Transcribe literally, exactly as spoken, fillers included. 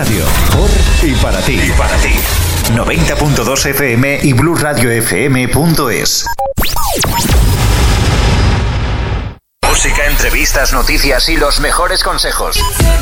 Radio, por y para ti. Y para ti. noventa punto dos F M y Blu Radio F M punto es. Música, entrevistas, noticias y los mejores consejos.